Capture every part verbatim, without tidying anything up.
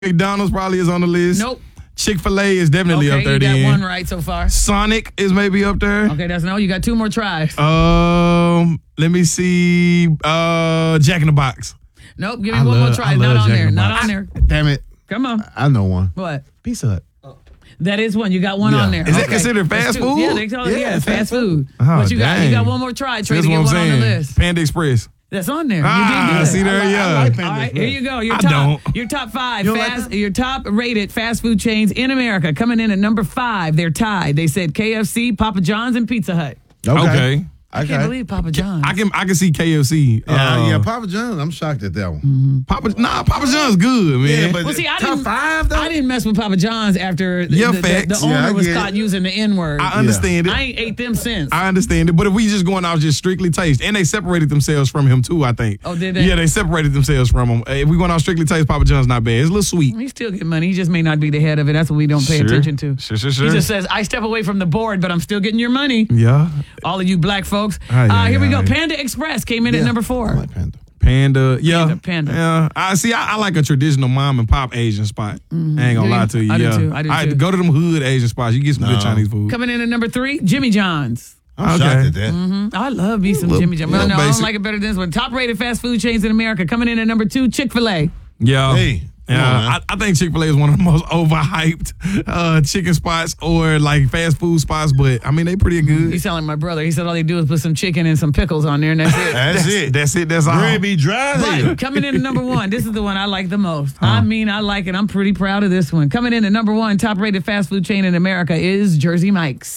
McDonald's probably is on the list. Nope. Chick-fil-A is definitely okay, up there. you got then. one right so far. Sonic is maybe up there. Okay, that's no. You got two more tries. Um, let me see. Uh, Jack in the Box. Nope. Give me I one love- more try. I Not love on Jack there. in the Not Box. on there. Damn it. Come on. I know one. What? Pizza Hut. That is one. You got one Yeah. on there. Is that Okay. considered That's fast two. food? Yeah, they call it, Yeah, yeah, it's fast fast food. Oh, what you got? You dang. got one more try. Trey, That's to what get I'm one on the saying. list. Panda Express. That's on there. Ah, you did good. see there, I like- yeah. I like Panda All right, Express. here you go. Your I top, don't. your top five You don't like fast, that? your top rated fast food chains in America. Coming in at number five, they're tied. They said K F C, Papa John's, and Pizza Hut. Okay. I can't believe Papa John's. I can I can see K F C. Yeah, Uh, yeah, Papa John's. I'm shocked at that one. Papa, nah, Papa John's good, man. Yeah, but Well, see, I top didn't, five though. I didn't mess with Papa John's after the, Yeah, the, the, facts. the owner Yeah, I was get caught it. using the N word. I understand it. I ain't ate them since. I understand it, but if we just going off just strictly taste, and they separated themselves from him too, I think. Oh, did they? Yeah, they separated themselves from him. If we going off strictly taste, Papa John's not bad. It's a little sweet. He still get money. He just may not be the head of it. That's what we don't pay Sure. attention to. Sure, sure, sure. He just says, I step away from the board, but I'm still getting your money. Yeah. All of you black folks. Aye, uh, aye, here we go. aye. Panda Express came in at Yeah. number four. I like Panda. Panda, yeah, Panda, Panda. yeah. I see. I, I like a traditional mom and pop Asian spot. I ain't gonna Do lie you? to you. I do yeah, too, I do too. go to them hood Asian spots. You get some good No. Chinese food. Coming in at number three, Jimmy John's. I'm Okay. shocked at that. Mm, I love me some Little- Jimmy John's. No, little no, I don't basic. like it better than this one. Top rated fast food chains in America. Coming in at number two, Chick-fil-A. Yeah, Hey, come on, yeah. man. I, I think Chick-fil-A is one of the most overhyped uh, chicken spots or like fast food spots, but I mean they pretty good. You sound like my brother. He said all they do is put some chicken and some pickles on there, and that's it. That's it. That's it. That's all. Bread be dry there. But coming in at number one, this is the one I like the most. I mean, I like it. I'm pretty proud of this one. Coming in at number one, top rated fast food chain in America is Jersey Mike's.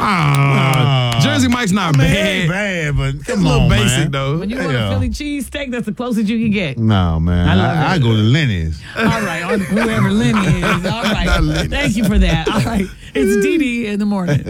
Ah, Ah. Jersey Mike's not Man, bad. ain't bad, but It's come a little on, basic man. though. When you want Yeah. a Philly cheesesteak, that's the closest you can get. No, man. I I, love I, it. go to Lenny's. All right, on whoever Lenny is. All right. Not Lenny. Thank you for that. All right. It's Dee Dee in the morning.